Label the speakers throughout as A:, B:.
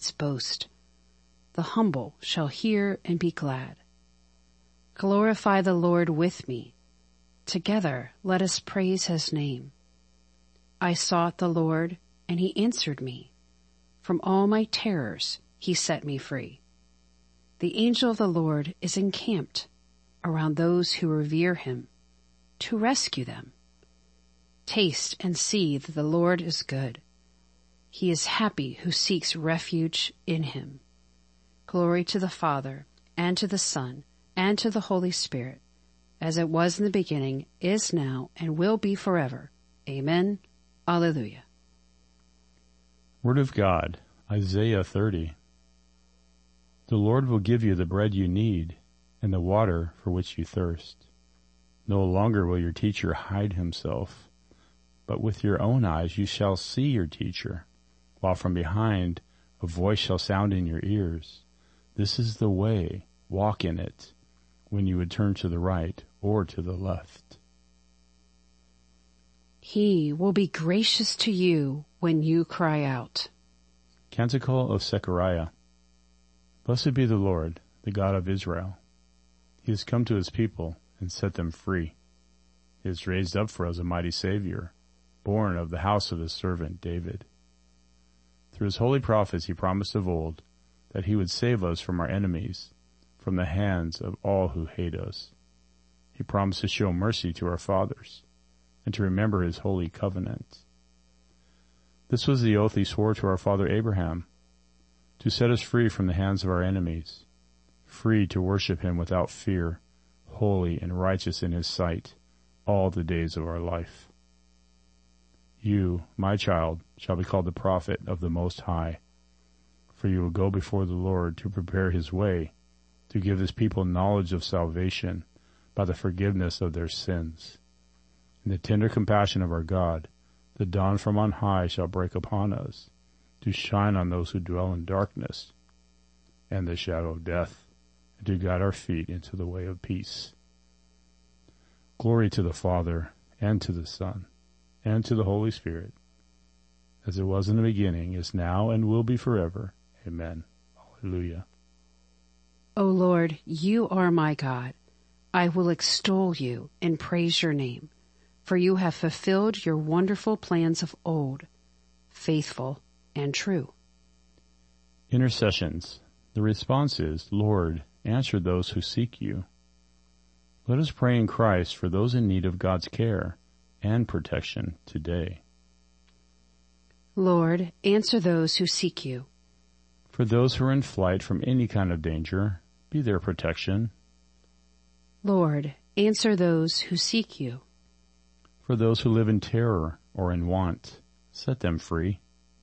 A: its boast. The humble shall hear and be glad. Glorify the Lord with me. Together let us praise his name. I sought the Lord, and he answered me. From all my terrors he set me free. The angel of the Lord is encamped around those who revere him, to rescue them. Taste and see that the Lord is good. He is happy who seeks refuge in him. Glory to the Father, and to the Son, and to the Holy Spirit, as it was in the beginning, is now, and will be forever. Amen. Alleluia.
B: Word of God, Isaiah 30. The Lord will give you the bread you need and the water for which you thirst. No longer will your teacher hide himself, but with your own eyes you shall see your teacher, while from behind a voice shall sound in your ears. This is the way, walk in it, when you would turn to the right or to the left.
A: He will be gracious to you when you cry out.
B: Canticle of Zechariah. Blessed be the Lord, the God of Israel. He has come to his people and set them free. He has raised up for us a mighty Savior, born of the house of his servant David. Through his holy prophets he promised of old that he would save us from our enemies, from the hands of all who hate us. He promised to show mercy to our fathers and to remember his holy covenant. This was the oath he swore to our father Abraham, to set us free from the hands of our enemies, free to worship him without fear, holy and righteous in his sight, all the days of our life. You, my child, shall be called the prophet of the Most High, for you will go before the Lord to prepare his way, to give his people knowledge of salvation by the forgiveness of their sins. In the tender compassion of our God, the dawn from on high shall break upon us, to shine on those who dwell in darkness and the shadow of death, and to guide our feet into the way of peace. Glory to the Father, and to the Son, and to the Holy Spirit, as it was in the beginning, is now, and will be forever. Amen. Alleluia.
A: O Lord, you are my God. I will extol you and praise your name, for you have fulfilled your wonderful plans of old, faithful and true.
B: Intercessions. The response is, Lord, answer those who seek you. Let us pray in Christ for those in need of God's care and protection today.
A: Lord, answer those who seek you.
B: For those who are in flight from any kind of danger, be their protection.
A: Lord, answer those who seek you.
B: For those who live in terror or in want, set them free.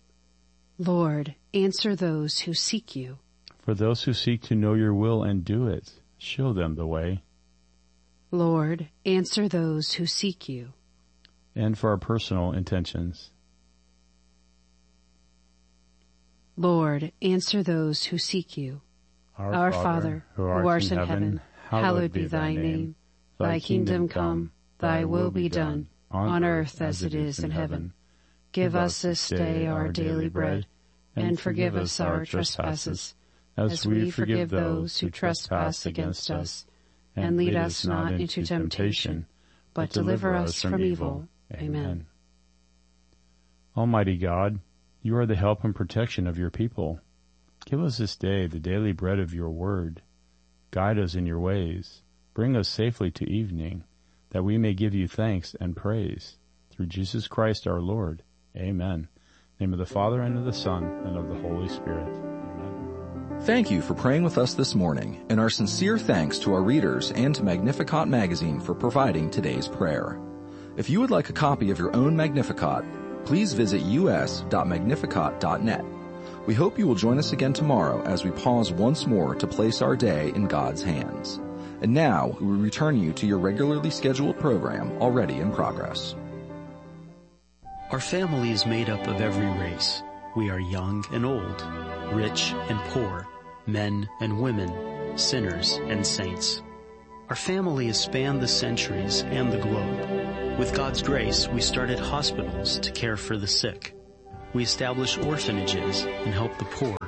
A: Lord, answer those who seek you.
B: For those who seek to know your will and do it, show them the way.
A: Lord, answer those who seek you.
B: And for our personal intentions.
A: Lord, answer those who seek you. Our Father, who art in heaven, hallowed be thy name. Thy kingdom come, thy will be done, on earth as it is in heaven. Give us this day our daily bread, and forgive us our trespasses, as we forgive those who trespass against us. And lead us not into temptation, but deliver us from evil. Amen.
B: Almighty God, you are the help and protection of your people. Give us this day the daily bread of your word. Guide us in your ways. Bring us safely to evening, that we may give you thanks and praise. Through Jesus Christ our Lord. Amen. In the name of the Father, and of the Son, and of the Holy Spirit. Amen.
C: Thank you for praying with us this morning, and our sincere thanks to our readers and to Magnificat magazine for providing today's prayer. If you would like a copy of your own Magnificat, please visit us.magnificat.net. We hope you will join us again tomorrow as we pause once more to place our day in God's hands. And now we return you to your regularly scheduled program already in progress.
D: Our family is made up of every race. We are young and old, rich and poor, men and women, sinners and saints. Our family has spanned the centuries and the globe. With God's grace, we started hospitals to care for the sick. We established orphanages and helped the poor,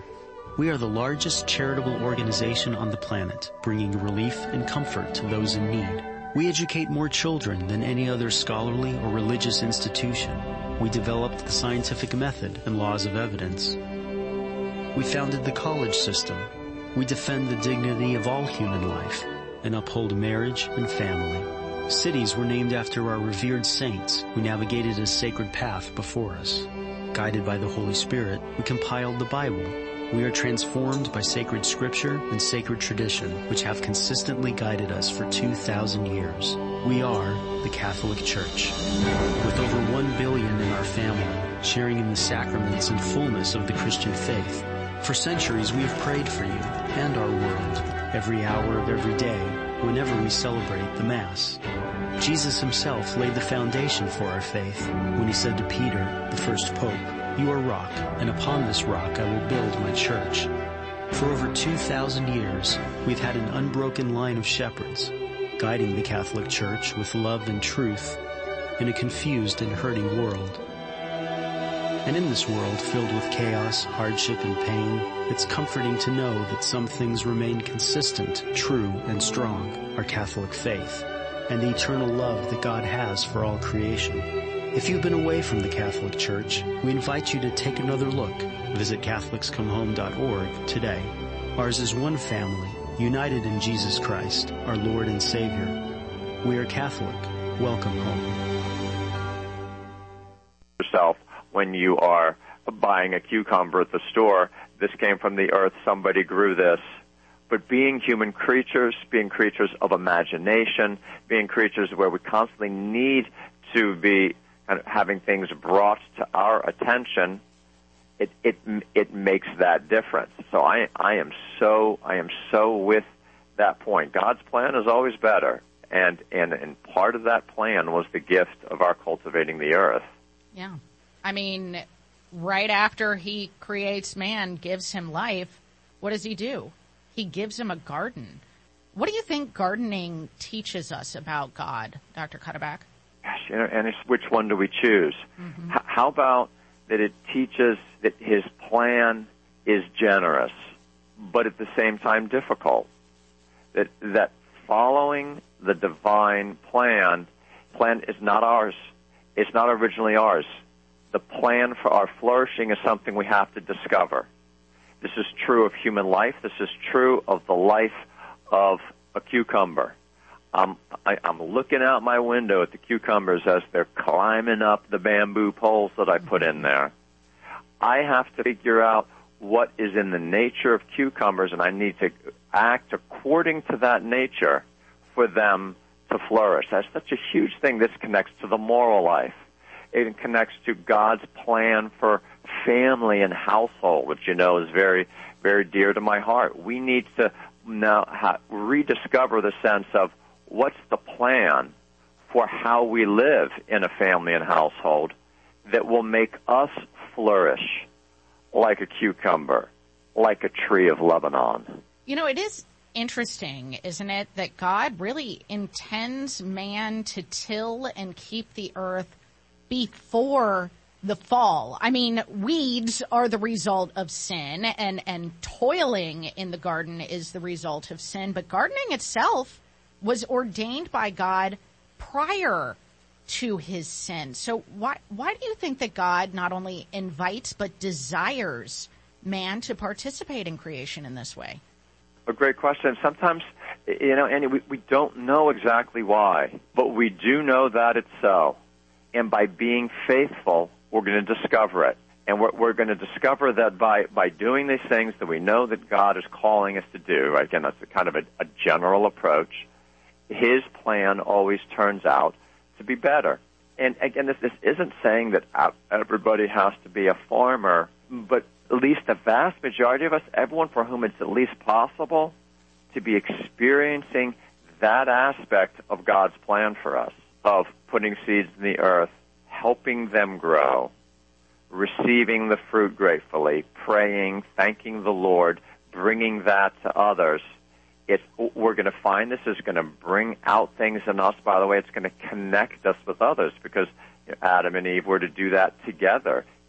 D: We are the largest charitable organization on the planet, bringing relief and comfort to those in need. We educate more children than any other scholarly or religious institution. We developed the scientific method and laws of evidence. We founded the college system. We defend the dignity of all human life and uphold marriage and family. Cities were named after our revered saints who navigated a sacred path before us. Guided by the Holy Spirit, we compiled the Bible. We are transformed by sacred scripture and sacred tradition, which have consistently guided us for 2,000 years. We are the Catholic Church. With over 1 billion in our family, sharing in the sacraments and fullness of the Christian faith. For centuries we have prayed for you and our world, every hour of every day, whenever we celebrate the Mass. Jesus himself laid the foundation for our faith when he said to Peter, the first pope, "You are rock, and upon this rock I will build my church." For over 2,000 years, we've had an unbroken line of shepherds, guiding the Catholic Church with love and truth in a confused and hurting world. And in this world filled with chaos, hardship, and pain, it's comforting to know that some things remain consistent, true, and strong, our Catholic faith, and the eternal love that God has for all creation. If you've been away from the Catholic Church, we invite you to take another look. Visit CatholicsComeHome.org today. Ours is one family, united in Jesus Christ, our Lord and Savior. We are Catholic. Welcome home.
E: Yourself when you are buying a cucumber at the store, this came from the earth, somebody grew this. But being human creatures, being creatures of imagination, being creatures where we constantly need to be kind of having things brought to our attention, it makes that difference. So I am so with that point. God's plan is always better, and part of that plan was the gift of our cultivating the earth.
F: Yeah. I mean, right after he creates man, gives him life, what does he do? He gives him a garden. What do you think gardening teaches us about God, Dr. Cuddeback?
E: Gosh, and it's which one do we choose? Mm-hmm. How about that it teaches that his plan is generous, but at the same time difficult? That following the divine plan is not ours. It's not originally ours. The plan for our flourishing is something we have to discover. This is true of human life. This is true of the life of a cucumber. I'm looking out my window at the cucumbers as they're climbing up the bamboo poles that I put in there. I have to figure out what is in the nature of cucumbers, and I need to act according to that nature for them to flourish. That's such a huge thing. This connects to the moral life. It connects to God's plan for family and household, which you know is very, very dear to my heart. We need to now rediscover the sense of what's the plan for how we live in a family and household that will make us flourish like a cucumber, like a tree of Lebanon.
F: You know, it is interesting, isn't it, that God really intends man to till and keep the earth before the fall. I mean, weeds are the result of sin, and toiling in the garden is the result of sin, but gardening itself was ordained by God prior to his sin. So why do you think that God not only invites but desires man to participate in creation in this way?
E: A great question. Sometimes, Annie, we don't know exactly why, but we do know that it's so. And by being faithful, we're going to discover it. And we're going to discover that by doing these things that we know that God is calling us to do, right? Again, that's kind of a general approach. His plan always turns out to be better. And again, this isn't saying that everybody has to be a farmer, but at least the vast majority of us, everyone for whom it's at least possible, to be experiencing that aspect of God's plan for us, of putting seeds in the earth, helping them grow, receiving the fruit gratefully, praying, thanking the Lord, bringing that to others. We're going to find this is going to bring out things in us. By the way, it's going to connect us with others because Adam and Eve were to do that together.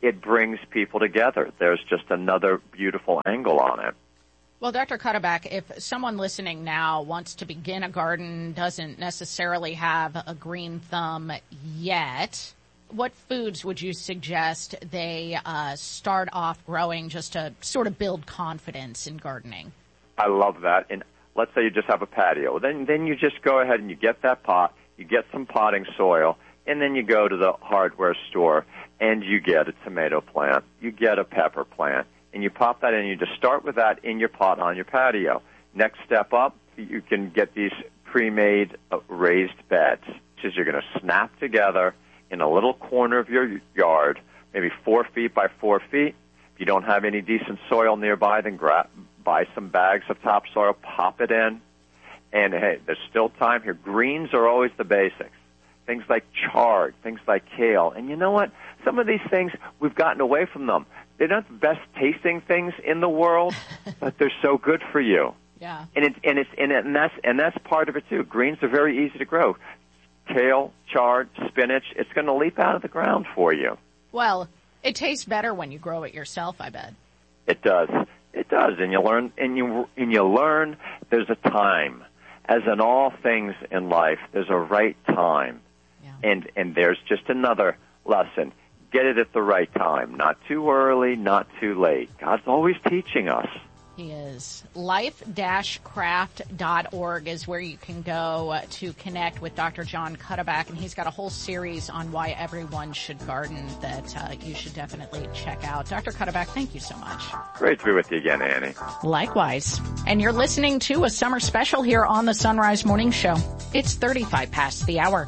E: it brings people together. There's just another beautiful angle on it.
F: Well, Dr. Cuddeback, if someone listening now wants to begin a garden, doesn't necessarily have a green thumb yet, what foods would you suggest they start off growing just to sort of build confidence in gardening?
E: I love that. And let's say you just have a patio. Then you just go ahead and you get that pot, you get some potting soil, and then you go to the hardware store and you get a tomato plant, you get a pepper plant, and you pop that in. You just start with that in your pot on your patio. Next step up, you can get these pre-made raised beds, which is you're going to snap together in a little corner of your yard, maybe 4 feet by 4 feet. If you don't have any decent soil nearby, then buy some bags of topsoil, pop it in, and hey, there's still time here. Greens are always the basics. Things like chard, things like kale. And you know what? Some of these things, we've gotten away from them. They're not the best tasting things in the world, but they're so good for you.
F: Yeah.
E: And that's part of it too. Greens are very easy to grow. Kale, chard, spinach, it's going to leap out of the ground for you.
F: Well, it tastes better when you grow it yourself, I bet.
E: It does. It does. And you learn there's a time. As in all things in life, there's a right time. Yeah. And there's just another lesson. Get it at the right time. Not too early, not too late. God's always teaching us.
F: He is. Life-craft.org is where you can go to connect with Dr. John Cuddeback, and he's got a whole series on why everyone should garden that you should definitely check out. Dr. Cuddeback, thank you so much.
E: Great to be with you again, Annie.
F: Likewise. And you're listening to a summer special here on the Sunrise Morning Show. It's 35 past the hour.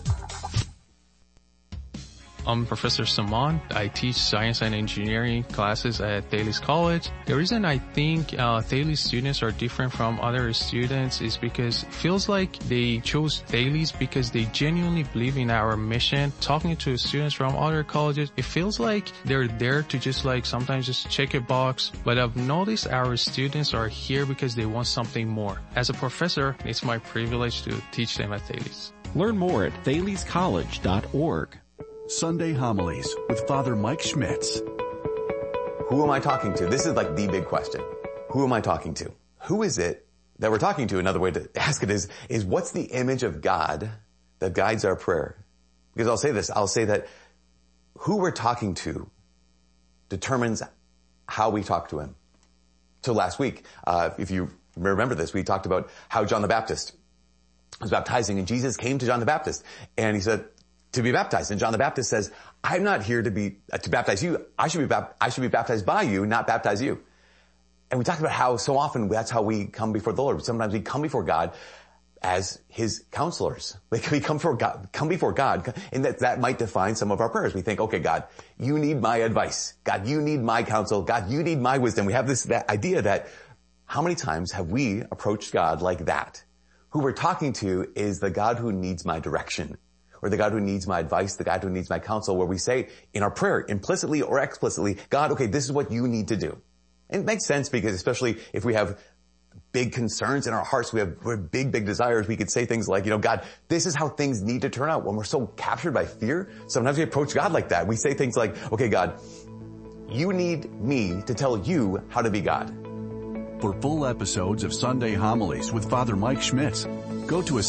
G: I'm Professor Saman. I teach science and engineering classes at Thales College. The reason I think Thales students are different from other students is because it feels like they chose Thales because they genuinely believe in our mission. Talking to students from other colleges, it feels like they're there to just sometimes just check a box. But I've noticed our students are here because they want something more. As a professor, it's my privilege to teach them at Thales.
H: Learn more at thalescollege.org. Sunday Homilies with Father Mike Schmitz.
I: Who am I talking to? This is the big question. Who am I talking to? Who is it that we're talking to? Another way to ask it is what's the image of God that guides our prayer? Because I'll say this, I'll say that who we're talking to determines how we talk to him. So last week, if you remember this, we talked about how John the Baptist was baptizing, and Jesus came to John the Baptist and he said, to be baptized. And John the Baptist says, I'm not here to baptize you. I should be baptized by you, not baptize you. And we talked about how so often that's how we come before the Lord. Sometimes we come before God as his counselors. We come before God, and that might define some of our prayers. We think, okay, God, you need my advice. God, you need my counsel. God, you need my wisdom. We have that idea that how many times have we approached God like that? Who we're talking to is the God who needs my direction, or the God who needs my advice, the God who needs my counsel, where we say in our prayer, implicitly or explicitly, God, okay, this is what you need to do. And it makes sense because especially if we have big concerns in our hearts, we have big desires, we could say things like, God, this is how things need to turn out. When we're so captured by fear, sometimes we approach God like that. We say things like, okay, God, you need me to tell you how to be God.
H: For full episodes of Sunday Homilies with Father Mike Schmitz, go to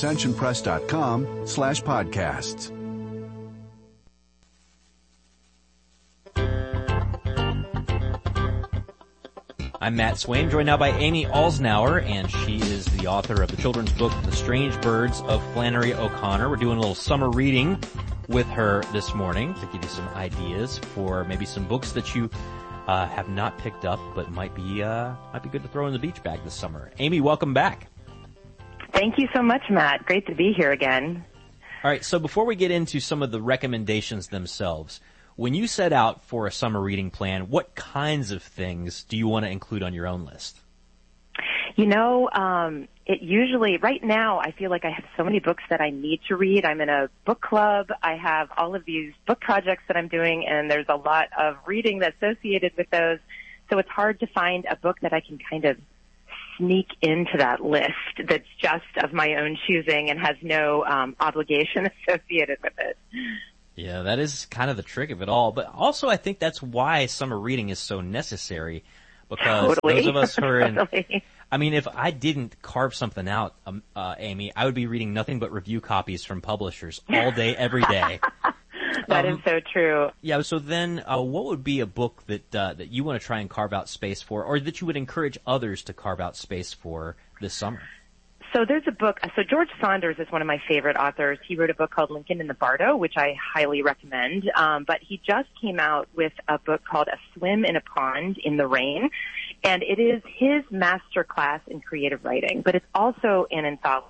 H: ascensionpress.com/podcasts.
J: I'm Matt Swain, joined now by Amy Alsnauer, and she is the author of the children's book, The Strange Birds of Flannery O'Connor. We're doing a little summer reading with her this morning to give you some ideas for maybe some books that you have not picked up, but might be good to throw in the beach bag this summer. Amy, welcome back.
K: Thank you so much, Matt. Great to be here again.
J: All right, so before we get into some of the recommendations themselves, when you set out for a summer reading plan, what kinds of things do you want to include on your own list?
K: It usually, right now, I feel like I have so many books that I need to read. I'm in a book club. I have all of these book projects that I'm doing, and there's a lot of reading that's associated with those. So it's hard to find a book that I can kind of sneak into that list that's just of my own choosing and has no obligation associated with it.
J: Yeah, that is kind of the trick of it all. But also I think that's why summer reading is so necessary, because those of us who are in, I mean, if I didn't carve something out, Amy, I would be reading nothing but review copies from publishers all day, every day.
K: That is so true.
J: Yeah, so then what would be a book that you want to try and carve out space for, or that you would encourage others to carve out space for this summer?
K: So there's a book. So George Saunders is one of my favorite authors. He wrote a book called Lincoln in the Bardo, which I highly recommend. But he just came out with a book called A Swim in a Pond in the Rain. And it is his master class in creative writing, but it's also an anthology.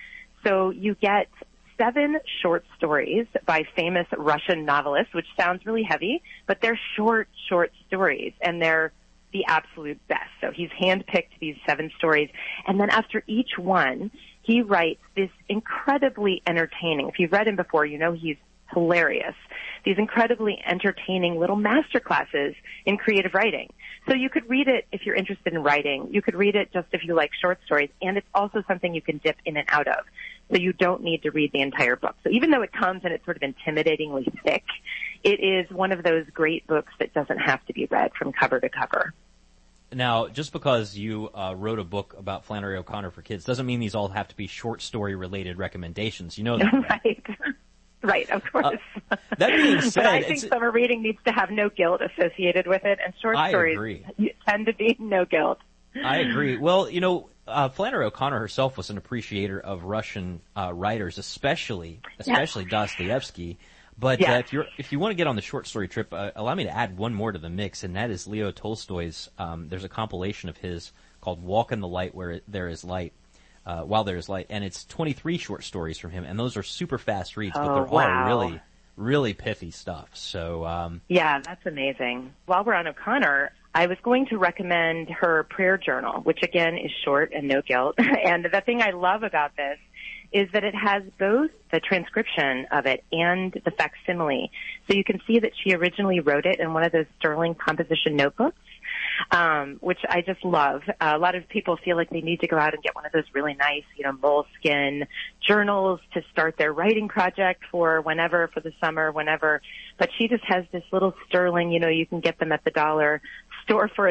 K: So you get 7 short stories by famous Russian novelists, which sounds really heavy, but they're short stories, and they're the absolute best. So he's handpicked these 7 stories, and then after each one, he writes this incredibly entertaining, if you've read him before, you know he's hilarious, these incredibly entertaining little masterclasses in creative writing. So you could read it if you're interested in writing. You could read it just if you like short stories, and it's also something you can dip in and out of. So you don't need to read the entire book. So even though it comes and it's sort of intimidatingly thick, it is one of those great books that doesn't have to be read from cover to cover.
J: Now, just because you wrote a book about Flannery O'Connor for kids doesn't mean these all have to be short story related recommendations. You know that, right?
K: Right, of course.
J: That being said,
K: but I think summer reading needs to have no guilt associated with it, and short stories tend to be no guilt.
J: I agree. Well, you know, Flannery O'Connor herself was an appreciator of Russian writers, especially Dostoevsky. But if you want to get on the short story trip, allow me to add one more to the mix, and that is Leo Tolstoy's. There's a compilation of his called "Walk in the Light Where There Is Light." While There Is Light, and it's 23 short stories from him, and those are super fast reads, but they're all really, really pithy stuff. So,
K: yeah, that's amazing. While we're on O'Connor, I was going to recommend her prayer journal, which again is short and no guilt. And the thing I love about this is that it has both the transcription of it and the facsimile. So you can see that she originally wrote it in one of those sterling composition notebooks, which I just love. A lot of people feel like they need to go out and get one of those really nice, moleskin journals to start their writing project for whenever, for the summer, whenever. But she just has this little sterling, you can get them at the dollar store for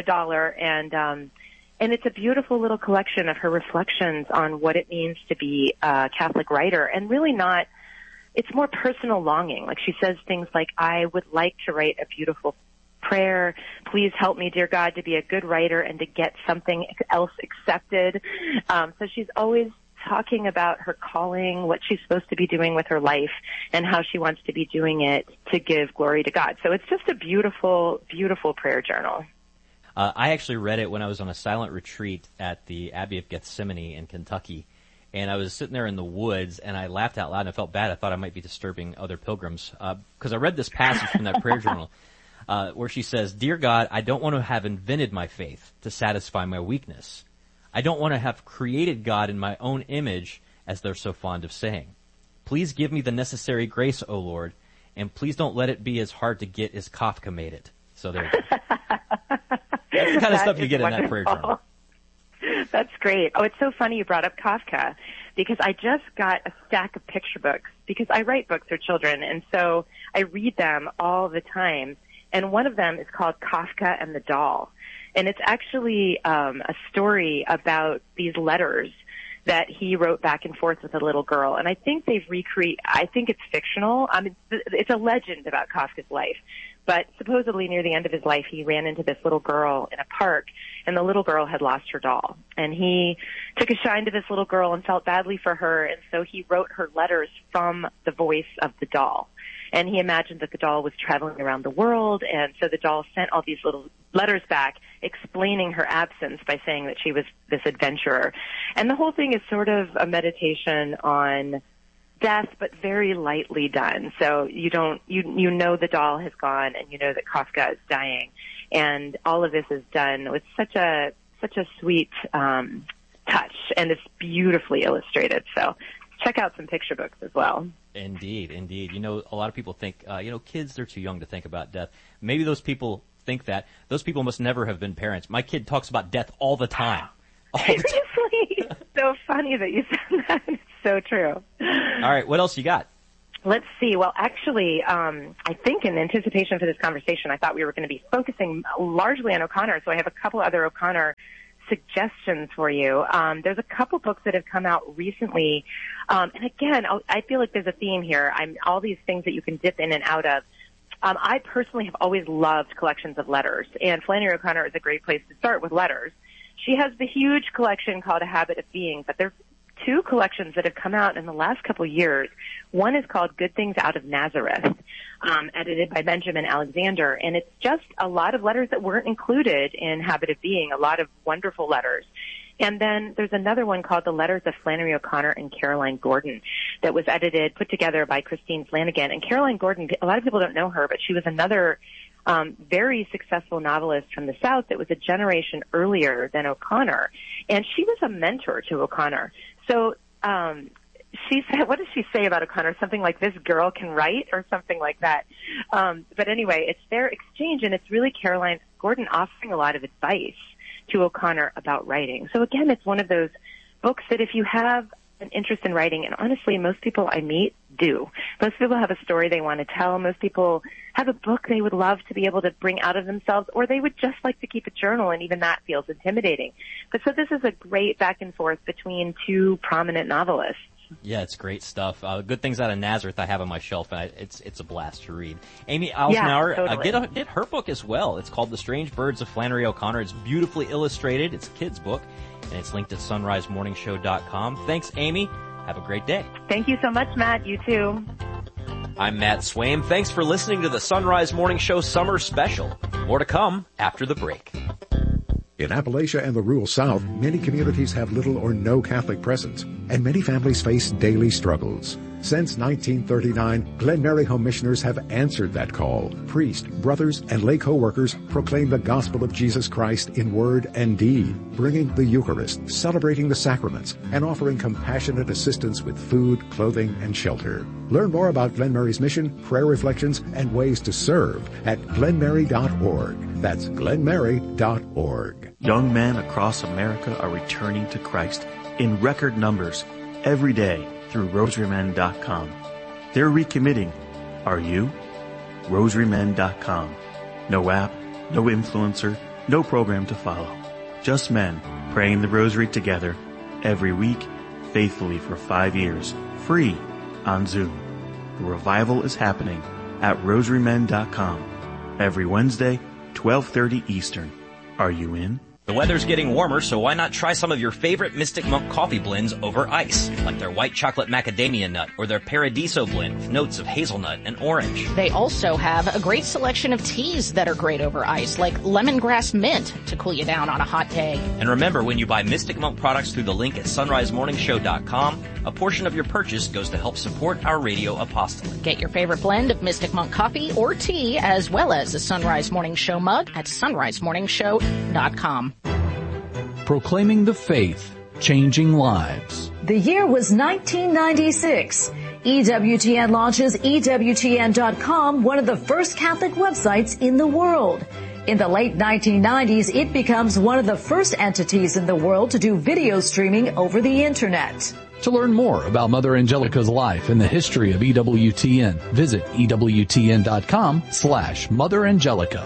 K: $1, and it's a beautiful little collection of her reflections on what it means to be a Catholic writer, and really not, it's more personal longing. Like she says things like, I would like to write a beautiful prayer. Please help me, dear God, to be a good writer and to get something else accepted. So she's always talking about her calling, what she's supposed to be doing with her life, and how she wants to be doing it to give glory to God. So it's just a beautiful, beautiful prayer journal.
J: I actually read it when I was on a silent retreat at the Abbey of Gethsemane in Kentucky, and I was sitting there in the woods, and I laughed out loud, and I felt bad. I thought I might be disturbing other pilgrims, because I read this passage from that prayer journal, where she says, Dear God, I don't want to have invented my faith to satisfy my weakness. I don't want to have created God in my own image, as they're so fond of saying. Please give me the necessary grace, O Lord, and please don't let it be as hard to get as Kafka made it. So there you go. That's the kind of stuff you get wonderful. In that prayer journal.
K: That's great. Oh, it's so funny you brought up Kafka, because I just got a stack of picture books, because I write books for children, and so I read them all the time. And one of them is called Kafka and the Doll. And it's actually a story about these letters that he wrote back and forth with a little girl. And I think I think it's fictional. I mean, it's a legend about Kafka's life. But supposedly near the end of his life, he ran into this little girl in a park, and the little girl had lost her doll. And he took a shine to this little girl and felt badly for her, and so he wrote her letters from the voice of the doll. And he imagined that the doll was traveling around the world, and so the doll sent all these little letters back explaining her absence by saying that she was this adventurer. And the whole thing is sort of a meditation on death, but very lightly done. So you know the doll has gone, and you know that Kafka is dying. And all of this is done with such a sweet touch, and it's beautifully illustrated. So check out some picture books as well.
J: Indeed, indeed. A lot of people think, kids, they're too young to think about death. Maybe those people think that. Those people must never have been parents. My kid talks about death all the time.
K: Seriously? So funny that you said that. It's so true.
J: All right, what else you got?
K: Let's see. Well, actually, I think in anticipation for this conversation, I thought we were going to be focusing largely on O'Connor, so I have a couple other O'Connor suggestions for you. There's a couple books that have come out recently, and again, I feel like there's a theme here. All these things that you can dip in and out of. I personally have always loved collections of letters, and Flannery O'Connor is a great place to start with letters. She has the huge collection called A Habit of Being, but there's two collections that have come out in the last couple of years. One is called Good Things Out of Nazareth, edited by Benjamin Alexander, and it's just a lot of letters that weren't included in Habit of Being, a lot of wonderful letters. And then there's another one called The Letters of Flannery O'Connor and Caroline Gordon that was put together by Christine Flanagan. And Caroline Gordon, a lot of people don't know her, but she was another very successful novelist from the South that was a generation earlier than O'Connor. And she was a mentor to O'Connor. So she said, what does she say about O'Connor? Something like, this girl can write, or something like that. But anyway, it's their exchange, and it's really Caroline Gordon offering a lot of advice to O'Connor about writing. So again, it's one of those books that if you have an interest in writing, and honestly, most people I meet do. Most people have a story they want to tell. Most people have a book they would love to be able to bring out of themselves, or they would just like to keep a journal, and even that feels intimidating. But so this is a great back and forth between two prominent novelists.
J: Yeah, it's great stuff. Good Things Out of Nazareth I have on my shelf, and it's a blast to read. Amy Alsnauer,
K: totally.
J: Get her book as well. It's called The Strange Birds of Flannery O'Connor. It's beautifully illustrated. It's a kid's book, and it's linked at sunrisemorningshow.com. Thanks, Amy. Have a great day.
K: Thank you so much, Matt. You too.
J: I'm Matt Swaim. Thanks for listening to the Sunrise Morning Show Summer Special. More to come after the break.
L: In Appalachia and the rural South, many communities have little or no Catholic presence, and many families face daily struggles. Since 1939, Glen Mary Home Missioners have answered that call. Priests, brothers, and lay co-workers proclaim the gospel of Jesus Christ in word and deed, bringing the Eucharist, celebrating the sacraments, and offering compassionate assistance with food, clothing, and shelter. Learn more about Glen Mary's mission, prayer reflections, and ways to serve at glenmary.org. That's glenmary.org.
M: Young men across America are returning to Christ in record numbers every day through rosarymen.com. They're recommitting. Are you? rosarymen.com. No app, no influencer, no program to follow. Just men praying the rosary together every week, faithfully for 5 years, free on Zoom. The revival is happening at rosarymen.com every Wednesday, 12:30 Eastern. Are you in?
J: The weather's getting warmer, so why not try some of your favorite Mystic Monk coffee blends over ice, like their white chocolate macadamia nut or their Paradiso blend with notes of hazelnut and orange.
F: They also have a great selection of teas that are great over ice, like lemongrass mint to cool you down on a hot day.
J: And remember, when you buy Mystic Monk products through the link at sunrisemorningshow.com, a portion of your purchase goes to help support our radio apostolate.
F: Get your favorite blend of Mystic Monk coffee or tea, as well as a Sunrise Morning Show mug at sunrisemorningshow.com.
N: Proclaiming the faith, changing lives.
O: The year was 1996. EWTN launches EWTN.com, one of the first Catholic websites in the world. In the late 1990s, it becomes one of the first entities in the world to do video streaming over the Internet.
N: To learn more about Mother Angelica's life and the history of EWTN, visit EWTN.com/Mother Angelica.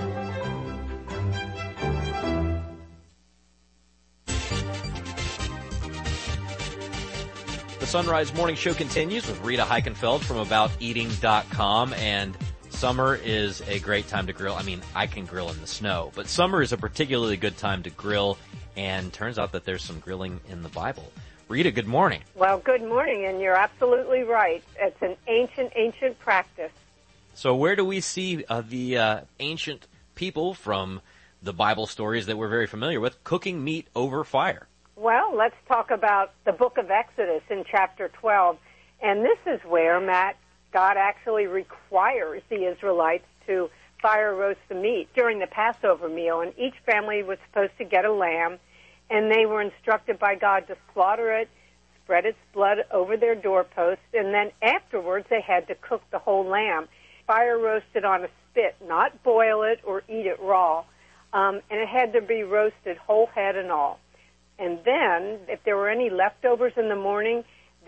J: The Sunrise Morning Show continues with Rita Heikenfeld from AboutEating.com, and summer is a great time to grill. I mean, I can grill in the snow, but summer is a particularly good time to grill, and turns out that there's some grilling in the Bible. Rita, good morning.
P: Well, good morning, and you're absolutely right. It's an ancient practice.
J: So where do we see the ancient people from the Bible stories that we're very familiar with cooking meat over fire?
P: Well, let's talk about the book of Exodus in chapter 12. And this is where, Matt, God actually requires the Israelites to fire roast the meat during the Passover meal. And each family was supposed to get a lamb, and they were instructed by God to slaughter it, spread its blood over their doorposts, and then afterwards they had to cook the whole lamb, fire roasted on a spit, not boil it or eat it raw. And it had to be roasted whole head and all. And then, if there were any leftovers in the morning,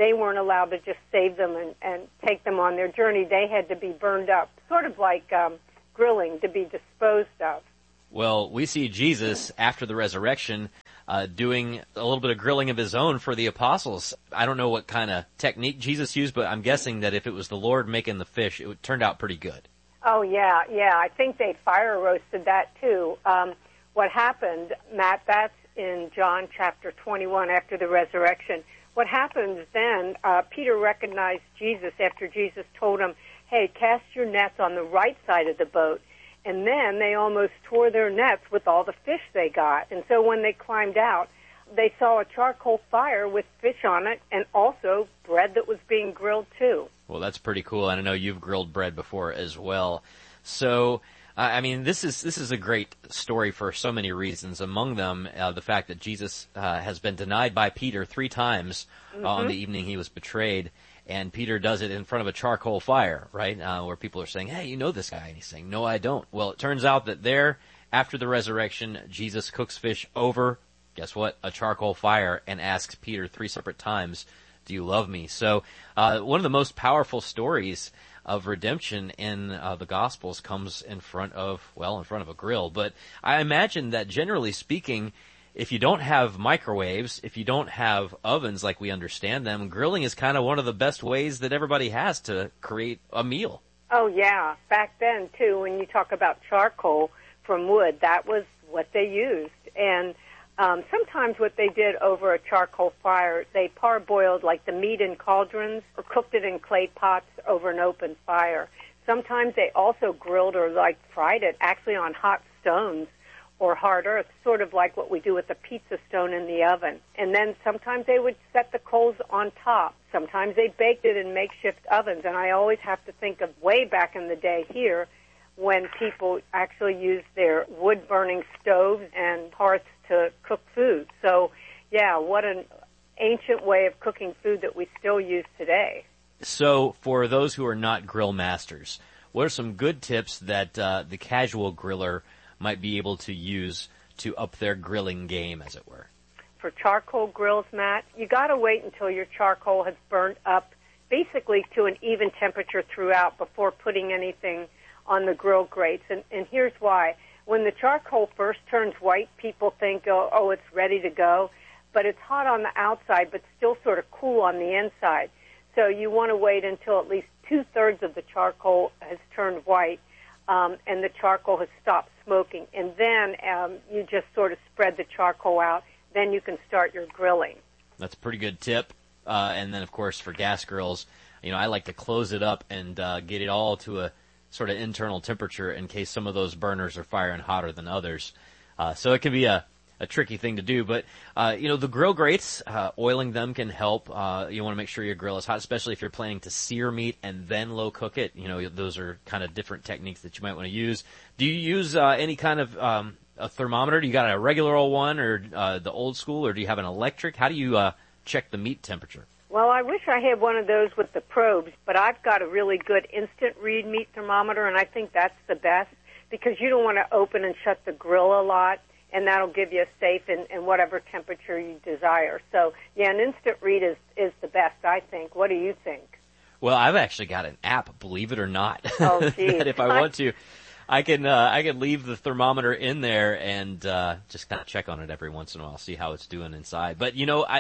P: they weren't allowed to just save them and take them on their journey. They had to be burned up, sort of like grilling, to be disposed of.
J: Well, we see Jesus after the resurrection doing a little bit of grilling of his own for the apostles. I don't know what kind of technique Jesus used, but I'm guessing that if it was the Lord making the fish, it turned out pretty good.
P: Oh, yeah. I think they fire roasted that, too. What happened, Matt, that's in John chapter 21 after the resurrection. What happens then, Peter recognized Jesus after Jesus told him, hey, cast your nets on the right side of the boat. And then they almost tore their nets with all the fish they got. And so when they climbed out, they saw a charcoal fire with fish on it and also bread that was being grilled too.
J: Well, that's pretty cool. And I know you've grilled bread before as well. So, I mean, this is a great story for so many reasons. Among them, the fact that Jesus has been denied by Peter 3 times on the evening he was betrayed. And Peter does it in front of a charcoal fire, right, where people are saying, hey, you know this guy. And he's saying, no, I don't. Well, it turns out that there, after the resurrection, Jesus cooks fish over, guess what, a charcoal fire, and asks Peter 3 separate times, do you love me? So one of the most powerful stories of redemption in the Gospels comes in front of a grill. But I imagine that generally speaking, if you don't have microwaves, if you don't have ovens like we understand them, grilling is kind of one of the best ways that everybody has to create a meal.
P: Oh, yeah. Back then, too, when you talk about charcoal from wood, that was what they used. And sometimes what they did over a charcoal fire, they parboiled like the meat in cauldrons or cooked it in clay pots over an open fire. Sometimes they also grilled or like fried it actually on hot stones or hard earth, sort of like what we do with the pizza stone in the oven. And then sometimes they would set the coals on top. Sometimes they baked it in makeshift ovens. And I always have to think of way back in the day here when people actually used their wood-burning stoves and hearths to cook food. So, yeah, what an ancient way of cooking food that we still use today.
J: So for those who are not grill masters, what are some good tips that the casual griller might be able to use to up their grilling game, as it were?
P: For charcoal grills, Matt, you got to wait until your charcoal has burned up basically to an even temperature throughout before putting anything on the grill grates. And here's why. When the charcoal first turns white, people think, oh, it's ready to go. But it's hot on the outside, but still sort of cool on the inside. So you want to wait until at least 2/3 of the charcoal has turned white. And the charcoal has stopped smoking. And then you just sort of spread the charcoal out. Then you can start your grilling.
J: That's a pretty good tip. And then, of course, for gas grills, I like to close it up and get it all to a sort of internal temperature in case some of those burners are firing hotter than others. So it can be a tricky thing to do. But, the grill grates, oiling them can help. You want to make sure your grill is hot, especially if you're planning to sear meat and then low cook it. Those are kind of different techniques that you might want to use. Do you use any kind of a thermometer? Do you got a regular old one or the old school, or do you have an electric? How do you check the meat temperature?
P: Well, I wish I had one of those with the probes, but I've got a really good instant read meat thermometer, and I think that's the best because you don't want to open and shut the grill a lot, and that'll give you a safe in whatever temperature you desire. So, yeah, an instant read is the best, I think. What do you think?
J: Well, I've actually got an app, believe it or not,
P: oh, geez.
J: that if I want to, I can leave the thermometer in there and just kind of check on it every once in a while, see how it's doing inside. But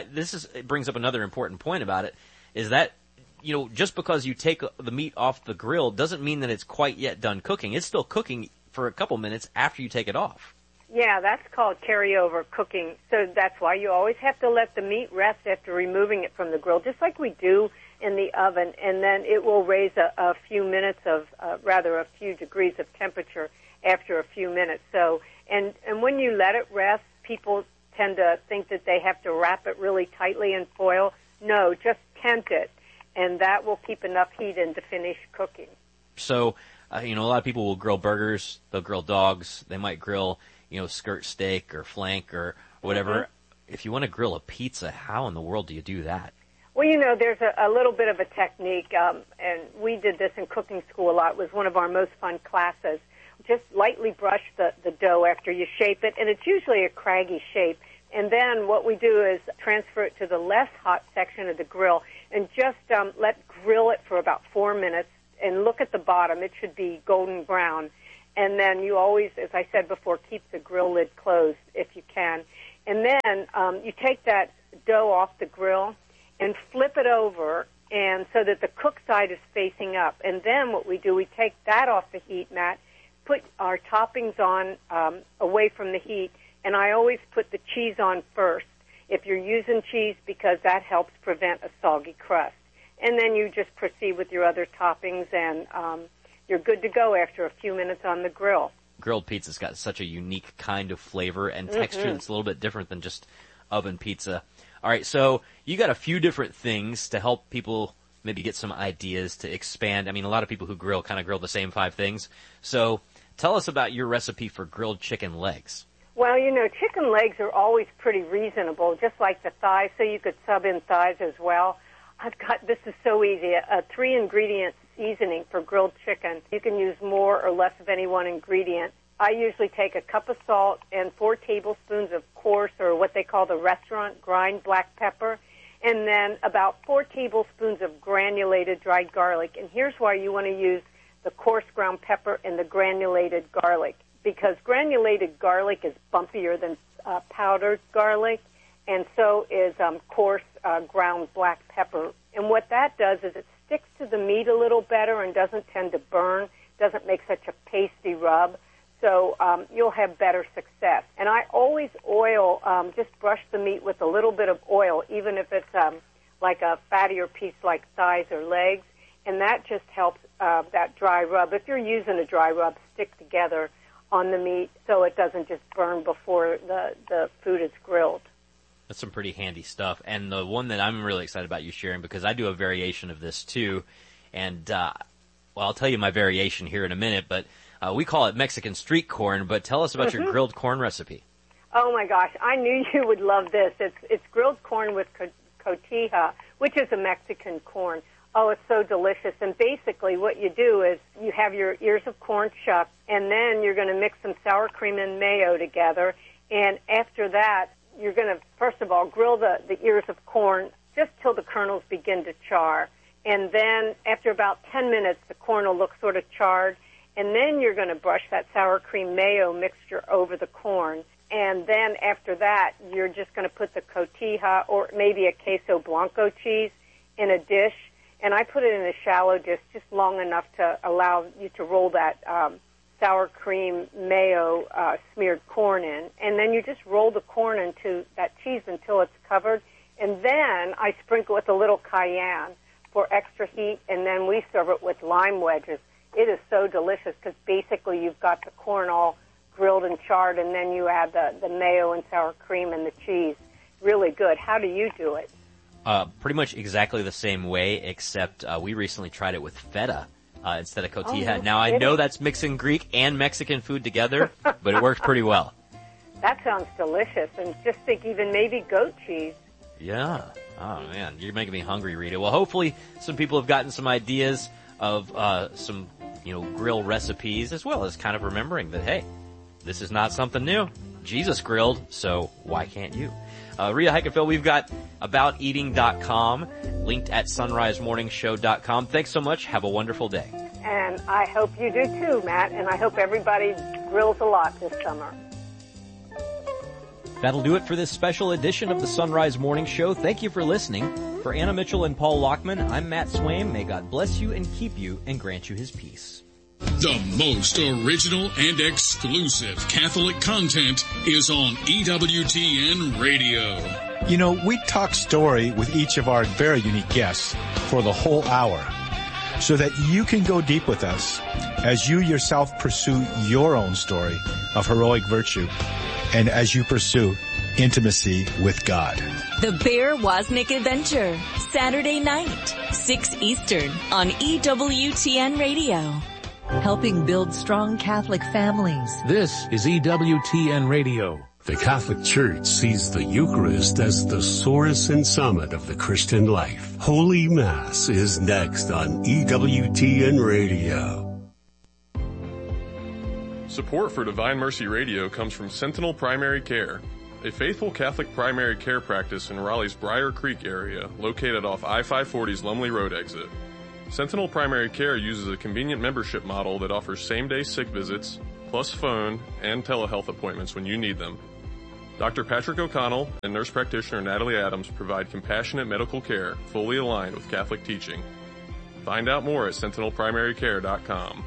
J: it brings up another important point about it, is that just because you take the meat off the grill doesn't mean that it's quite yet done cooking. It's still cooking for a couple minutes after you take it off.
P: Yeah, that's called carryover cooking. So that's why you always have to let the meat rest after removing it from the grill, just like we do in the oven, and then it will raise a few minutes of, a few degrees of temperature after a few minutes. So, and when you let it rest, people tend to think that they have to wrap it really tightly in foil. No, just tent it, and that will keep enough heat in to finish cooking.
J: So, a lot of people will grill burgers, they'll grill dogs, they might grill, skirt steak or flank or whatever. Mm-hmm. If you want to grill a pizza, how in the world do you do that?
P: Well, there's a little bit of a technique, and we did this in cooking school a lot. It was one of our most fun classes. Just lightly brush the dough after you shape it, and it's usually a craggy shape. And then what we do is transfer it to the less hot section of the grill and just grill it for about 4 minutes and look at the bottom. It should be golden brown. And then you always, as I said before, keep the grill lid closed if you can. And then you take that dough off the grill and flip it over, and so that the cooked side is facing up. And then what we do, we take that off the heat, Matt, put our toppings on away from the heat, and I always put the cheese on first if you're using cheese, because that helps prevent a soggy crust. And then you just proceed with your other toppings, and you're good to go after a few minutes on the grill.
J: Grilled pizza's got such a unique kind of flavor and texture that's a little bit different than just oven pizza. All right, so you got a few different things to help people maybe get some ideas to expand. I mean, a lot of people who grill kind of grill the same 5 things. So tell us about your recipe for grilled chicken legs.
P: Well, you know, chicken legs are always pretty reasonable, just like the thighs, so you could sub in thighs as well. This is so easy, a 3-ingredient seasoning for grilled chicken. You can use more or less of any one ingredient. I usually take a cup of salt and 4 tablespoons of coarse, or what they call the restaurant grind black pepper, and then about 4 tablespoons of granulated dried garlic. And here's why you want to use the coarse ground pepper and the granulated garlic, because granulated garlic is bumpier than powdered garlic, and so is coarse ground black pepper. And what that does is it sticks to the meat a little better and doesn't tend to burn, doesn't make such a pasty rub. So you'll have better success. And I always oil, just brush the meat with a little bit of oil, even if it's like a fattier piece like thighs or legs, and that just helps that dry rub. If you're using a dry rub, stick together on the meat so it doesn't just burn before the food is grilled.
J: That's some pretty handy stuff. And the one that I'm really excited about you sharing, because I do a variation of this too, and I'll tell you my variation here in a minute, but we call it Mexican street corn, but tell us about your grilled corn recipe.
P: Oh, my gosh. I knew you would love this. It's grilled corn with cotija, which is a Mexican corn. Oh, it's so delicious. And basically what you do is you have your ears of corn shucked, and then you're going to mix some sour cream and mayo together. And after that, you're going to, first of all, grill the ears of corn just till the kernels begin to char. And then after about 10 minutes, the corn will look sort of charred. And then you're going to brush that sour cream mayo mixture over the corn. And then after that, you're just going to put the cotija or maybe a queso blanco cheese in a dish. And I put it in a shallow dish just long enough to allow you to roll that sour cream mayo smeared corn in. And then you just roll the corn into that cheese until it's covered. And then I sprinkle with a little cayenne for extra heat. And then we serve it with lime wedges. It is so delicious because basically you've got the corn all grilled and charred, and then you add the mayo and sour cream and the cheese. Really good. How do you do it?
J: Pretty much exactly the same way, except we recently tried it with feta instead of cotija.
P: Oh,
J: now, I know that's mixing Greek and Mexican food together, but it works pretty well.
P: That sounds delicious. And just think even maybe goat cheese.
J: Yeah. Oh, man. You're making me hungry, Rita. Well, hopefully some people have gotten some ideas of some grill recipes, as well as kind of remembering that, hey, this is not something new. Jesus grilled, so why can't you? Rita Heikenfeld, we've got abouteating.com, linked at sunrisemorningshow.com. Thanks so much. Have a wonderful day.
P: And I hope you do too, Matt, and I hope everybody grills a lot this summer.
J: That'll do it for this special edition of the Sunrise Morning Show. Thank you for listening. For Anna Mitchell and Paul Lockman, I'm Matt Swaim. May God bless you and keep you and grant you his peace.
Q: The most original and exclusive Catholic content is on EWTN Radio.
R: You know, we talk story with each of our very unique guests for the whole hour so that you can go deep with us as you yourself pursue your own story of heroic virtue and as you pursue intimacy with God.
S: The Bear Wozniak Adventure, Saturday night, 6 Eastern on EWTN Radio.
T: Helping build strong Catholic families.
N: This is EWTN Radio.
U: The Catholic Church sees the Eucharist as the source and summit of the Christian life. Holy Mass is next on EWTN Radio.
V: Support for Divine Mercy Radio comes from Sentinel Primary Care.
A: a faithful Catholic primary care practice in Raleigh's Briar Creek area, located off I-540's Lumley Road exit. Sentinel Primary Care uses a convenient membership model that offers same-day sick visits, plus phone and telehealth appointments when you need them. Dr. Patrick O'Connell and nurse practitioner Natalie Adams provide compassionate medical care fully aligned with Catholic teaching. Find out more at sentinelprimarycare.com.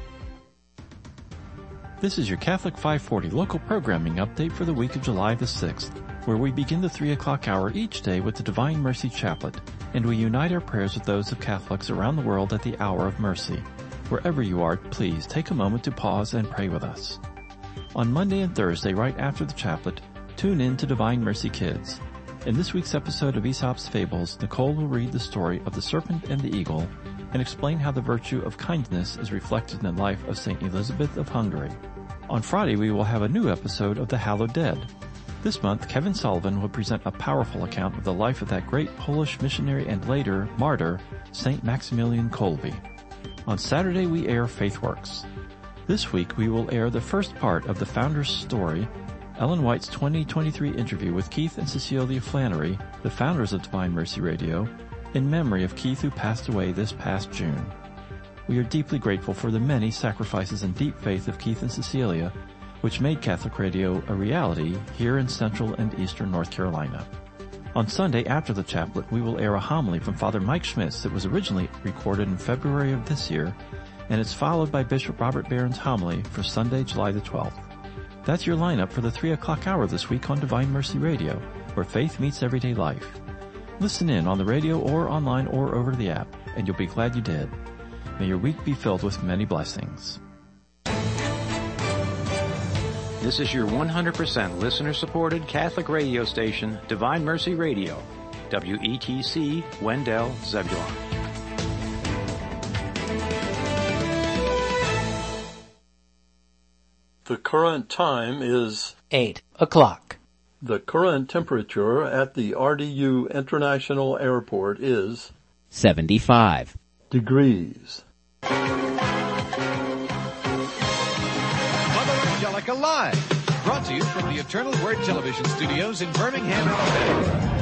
V: This is your Catholic 540 local programming update for the week of July the 6th, where we begin the 3 o'clock hour each day with the Divine Mercy Chaplet, and we unite our prayers with those of Catholics around the world at the Hour of Mercy. Wherever you are, please take a moment to pause and pray with us. On Monday and Thursday, right after the chaplet, tune in to Divine Mercy Kids. In this week's episode of Aesop's Fables, Nicole will read the story of the serpent and the eagle and explain how the virtue of kindness is reflected in the life of St. Elizabeth of Hungary. On Friday, we will have a new episode of The Hallowed Dead. This month, Kevin Sullivan will present a powerful account of the life of that great Polish missionary and later martyr, St. Maximilian Kolbe. On Saturday, we air FaithWorks. This week, we will air the first part of the Founder's Story, Ellen White's 2023 interview with Keith and Cecilia Flannery, the founders of Divine Mercy Radio, in memory of Keith, who passed away this past June. We are deeply grateful for the many sacrifices and deep faith of Keith and Cecilia, which made Catholic Radio a reality here in Central and Eastern North Carolina. On Sunday after the chaplet, we will air a homily from Father Mike Schmitz that was originally recorded in February of this year, and it's followed by Bishop Robert Barron's homily for Sunday, July the 12th. That's your lineup for the 3 o'clock hour this week on Divine Mercy Radio, where faith meets everyday life. Listen in on the radio or online or over the app, and you'll be glad you did. May your week be filled with many blessings.
W: This is your 100% listener-supported Catholic radio station, Divine Mercy Radio, WETC, Wendell, Zebulon.
X: The current time is
Y: 8 o'clock.
X: The current temperature at the RDU International Airport is
Y: 75
X: degrees.
Z: Mother Angelica Live, brought to you from the Eternal Word Television Studios in Birmingham, Alabama.